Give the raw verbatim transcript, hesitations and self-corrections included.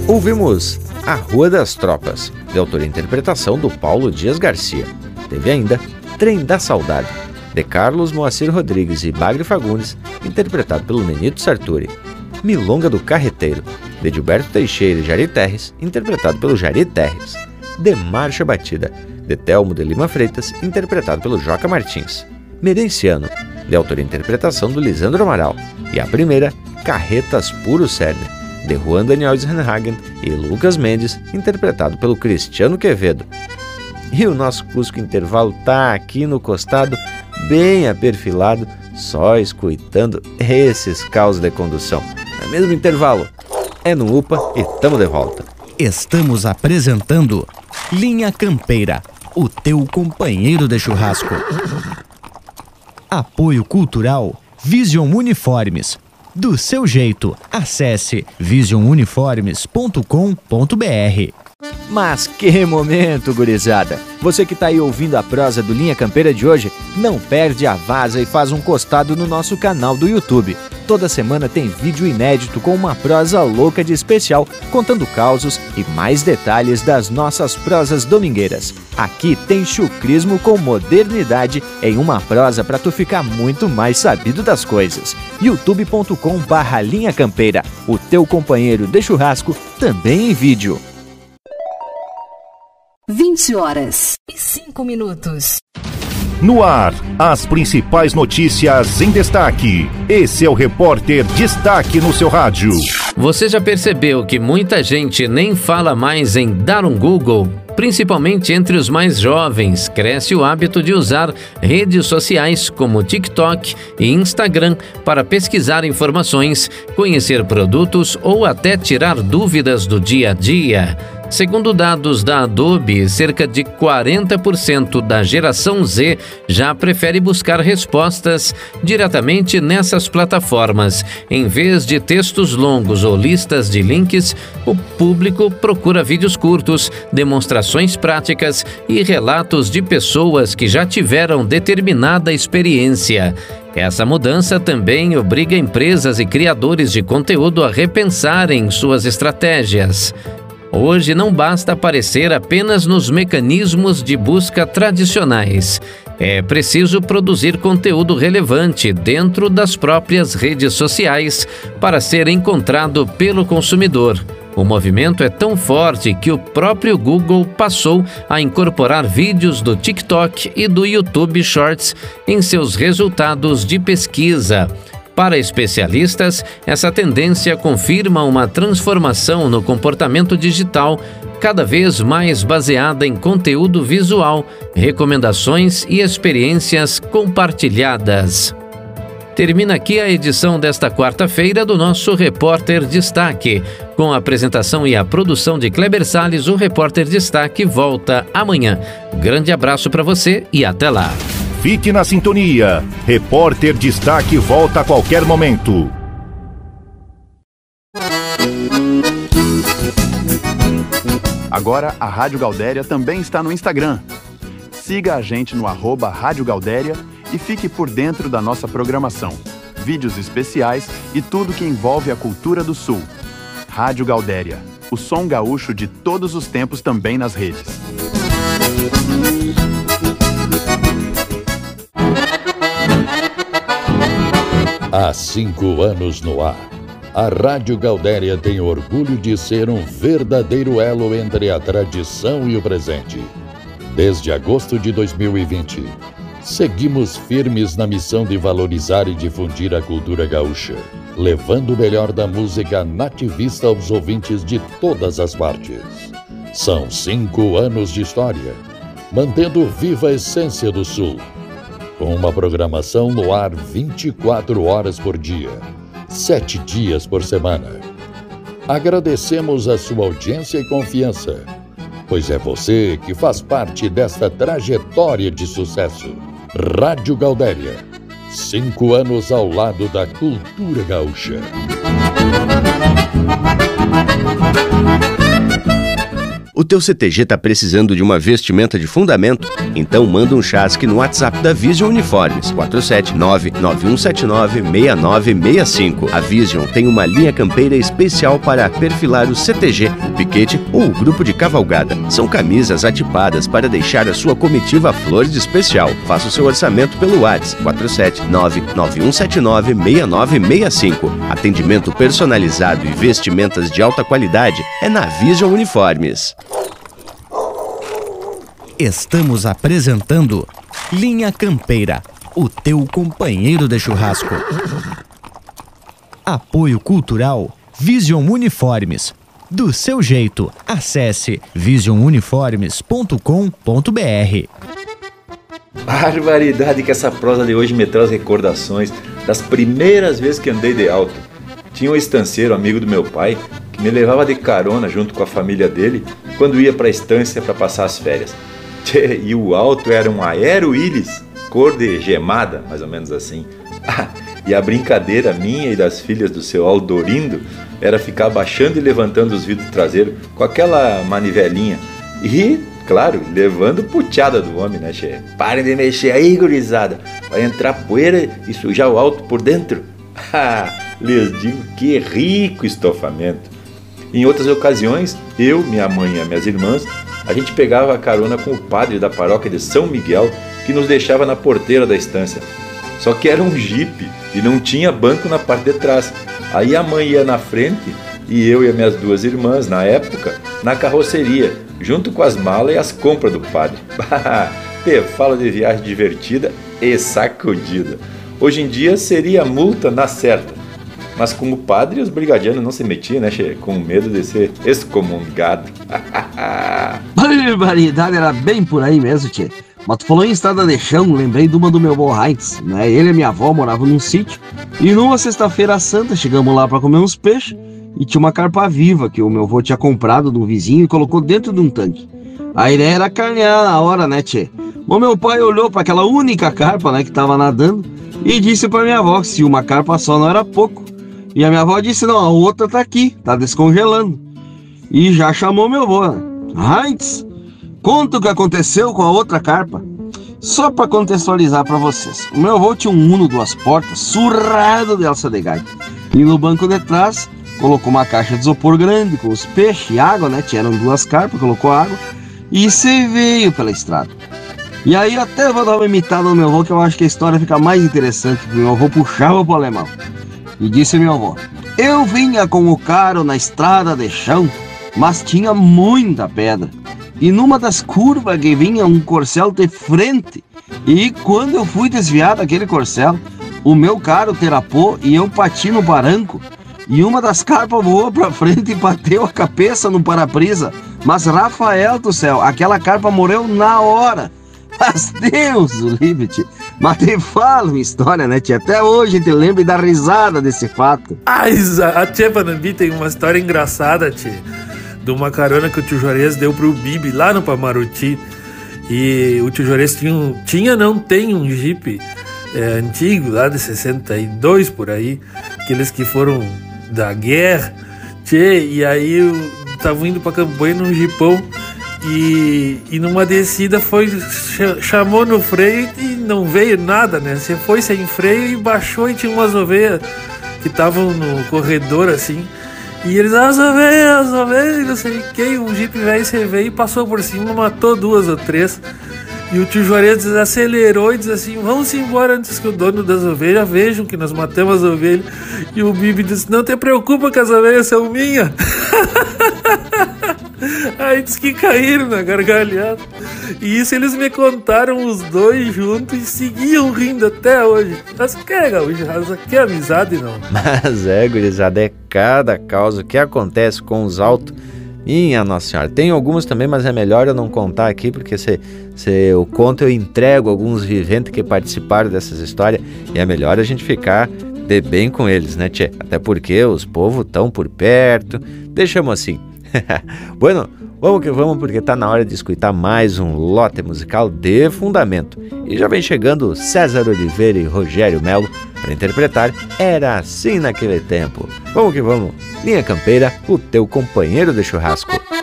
Ouvimos A Rua das Tropas, de autoria e interpretação do Paulo Dias Garcia. Teve ainda Trem da Saudade, de Carlos Moacir Rodrigues e Bagre Fagundes, interpretado pelo Nenito Sarturi. Milonga do Carreteiro, de Gilberto Teixeira e Jari Terres, interpretado pelo Jari Terres. De Marcha Batida, de Telmo de Lima Freitas, interpretado pelo Joca Martins. Merenciano, de autoria e interpretação do Lisandro Amaral. E a primeira, Carretas Puro Cerne, de Juan Daniel Srenhagen e Lucas Mendes, interpretado pelo Cristiano Quevedo. E o nosso Cusco Intervalo tá aqui no costado, bem aperfilado, só escutando esses caos de condução. No mesmo intervalo, é no UPA e tamo de volta. Estamos apresentando Linha Campeira, o teu companheiro de churrasco. Apoio Cultural Vision Uniformes. Do seu jeito, acesse vision uniformes ponto com ponto b r. Mas que momento, gurizada! Você que tá aí ouvindo a prosa do Linha Campeira de hoje, não perde a vaza e faz um costado no nosso canal do YouTube. Toda semana tem vídeo inédito com uma prosa louca de especial, contando causos e mais detalhes das nossas prosas domingueiras. Aqui tem chucrismo com modernidade em uma prosa para tu ficar muito mais sabido das coisas. youtube ponto com barra Linha Campeira, o teu companheiro de churrasco, também em vídeo. vinte horas e cinco minutos. No ar, as principais notícias em destaque. Esse é o Repórter Destaque no seu rádio. Você já percebeu que muita gente nem fala mais em dar um Google? Principalmente entre os mais jovens, cresce o hábito de usar redes sociais como TikTok e Instagram para pesquisar informações, conhecer produtos ou até tirar dúvidas do dia a dia. Segundo dados da Adobe, cerca de quarenta por cento da geração Z já prefere buscar respostas diretamente nessas plataformas. Em vez de textos longos ou listas de links, o público procura vídeos curtos, demonstrações práticas e relatos de pessoas que já tiveram determinada experiência. Essa mudança também obriga empresas e criadores de conteúdo a repensarem suas estratégias. Hoje não basta aparecer apenas nos mecanismos de busca tradicionais. É preciso produzir conteúdo relevante dentro das próprias redes sociais para ser encontrado pelo consumidor. O movimento é tão forte que o próprio Google passou a incorporar vídeos do TikTok e do YouTube Shorts em seus resultados de pesquisa. Para especialistas, essa tendência confirma uma transformação no comportamento digital, cada vez mais baseada em conteúdo visual, recomendações e experiências compartilhadas. Termina aqui a edição desta quarta-feira do nosso Repórter Destaque. Com a apresentação e a produção de Kleber Salles, o Repórter Destaque volta amanhã. Grande abraço para você e até lá. Fique na sintonia. Repórter Destaque volta a qualquer momento. Agora a Rádio Gaudéria também está no Instagram. Siga a gente no arroba Rádio Gaudéria e fique por dentro da nossa programação, vídeos especiais e tudo que envolve a cultura do Sul. Rádio Gaudéria, o som gaúcho de todos os tempos também nas redes. Há cinco anos no ar, a Rádio Gaudéria tem orgulho de ser um verdadeiro elo entre a tradição e o presente. Desde agosto de dois mil e vinte, seguimos firmes na missão de valorizar e difundir a cultura gaúcha, levando o melhor da música nativista aos ouvintes de todas as partes. São cinco anos de história, mantendo viva a essência do Sul, com uma programação no ar vinte e quatro horas por dia, sete dias por semana. Agradecemos a sua audiência e confiança, pois é você que faz parte desta trajetória de sucesso. Rádio Gaudéria, cinco anos ao lado da cultura gaúcha. O teu C T G está precisando de uma vestimenta de fundamento? Então manda um chasque no WhatsApp da Vision Uniformes, quatro sete nove, nove um sete nove, seis nove seis cinco. A Vision tem uma linha campeira especial para perfilar o C T G, o piquete ou o grupo de cavalgada. São camisas atipadas para deixar a sua comitiva flor de especial. Faça o seu orçamento pelo WhatsApp, quatro sete nove, nove um sete nove, seis nove seis cinco. Atendimento personalizado e vestimentas de alta qualidade é na Vision Uniformes. Estamos apresentando Linha Campeira, o teu companheiro de churrasco. Apoio Cultural Vision Uniformes. Do seu jeito, acesse vision uniformes ponto com ponto b r. Barbaridade que essa prosa de hoje me traz recordações das primeiras vezes que andei de auto. Tinha um estanceiro, amigo do meu pai, que me levava de carona junto com a família dele quando ia para a estância para passar as férias. Tchê, e o auto era um Aero Willys, cor de gemada, mais ou menos assim. Ah, e a brincadeira minha e das filhas do seu Aldorindo era ficar baixando e levantando os vidros traseiros com aquela manivelinha. E, claro, levando puteada do homem, né, che? Parem de mexer aí, gurizada, vai entrar poeira e sujar o auto por dentro. Ah, lhes digo que rico estofamento. Em outras ocasiões, eu, minha mãe e as minhas irmãs, a gente pegava a carona com o padre da paróquia de São Miguel, que nos deixava na porteira da estância. Só que era um jipe e não tinha banco na parte de trás. Aí a mãe ia na frente e eu e as minhas duas irmãs, na época, na carroceria, junto com as malas e as compras do padre. Te fala de viagem divertida e sacudida. Hoje em dia seria multa na certa. Mas com o padre, os brigadianos não se metiam, né, che? Com medo de ser excomungado. Barbaridade, era bem por aí mesmo, tchê. Mas tu falou em estrada de chão, lembrei de uma do meu avô Heinz, né? Ele e minha avó moravam num sítio. E numa sexta-feira santa, chegamos lá pra comer uns peixes. E tinha uma carpa viva que o meu avô tinha comprado do vizinho e colocou dentro de um tanque. A ideia era carnear na hora, né, tchê? Mas meu pai olhou pra aquela única carpa, né, que tava nadando e disse pra minha avó que se uma carpa só não era pouco. E a minha avó disse, não, a outra tá aqui, tá descongelando. E já chamou meu avô, né? Heinz, conta o que aconteceu com a outra carpa. Só pra contextualizar pra vocês, o meu avô tinha um Uno duas portas, surrado de alça de gaita. E no banco de trás, colocou uma caixa de isopor grande, com os peixes e água, né? Tinham duas carpas, colocou água. E se veio pela estrada. E aí até vou dar uma imitada no meu avô, que eu acho que a história fica mais interessante, porque meu avô puxava pro alemão. E disse meu avô, eu vinha com o carro na estrada de chão, mas tinha muita pedra. E numa das curvas que vinha um corcel de frente. E quando eu fui desviar daquele corcel, o meu carro derrapou e eu bati no barranco. E uma das carpas voou pra frente e bateu a cabeça no para-brisa. Mas Rafael do céu, aquela carpa morreu na hora. Mas Deus o livre, tio. Mas te falo uma história, né, tia? Até hoje te lembra e dá risada desse fato. Ah, a tia Panambi tem uma história engraçada, tia, de uma carona que o tio Juarez deu pro Bibi lá no Pamaruti. E o tio Juarez tinha, um, tinha não tem um Jeep é, antigo, lá de sessenta e dois por aí, aqueles que foram da guerra. Tchê, e aí estavam indo pra campanha num jipão. E, e numa descida foi, chamou no freio e não veio nada, né? Você foi sem freio e baixou e tinha umas ovelhas que estavam no corredor assim. E eles, ah, as ovelhas, as ovelhas, não sei quem, um jipe velho, você veio e passou por cima, matou duas ou três. E o tio Juarez acelerou e disse assim, vamos embora antes que o dono das ovelhas vejam que nós matamos as ovelhas. E o Bibi disse, não te preocupa que as ovelhas são minhas. Aí disse que caíram na gargalhada. E isso eles me contaram os dois juntos e seguiam rindo até hoje. Mas que é, gaúcho, que amizade não. Mas é, gurizada, é cada causa que acontece com os autos. Minha Nossa Senhora, tem algumas também, mas é melhor eu não contar aqui, porque se, se eu conto eu entrego alguns viventes que participaram dessas histórias, e é melhor a gente ficar de bem com eles, né, tchê? Até porque os povos estão por perto, deixamos assim. Bueno, vamos que vamos, porque tá na hora de escutar mais um lote musical de fundamento. E já vem chegando César Oliveira e Rogério Melo para interpretar Era Assim Naquele Tempo. Vamos que vamos, Linha Campeira, o teu companheiro de churrasco.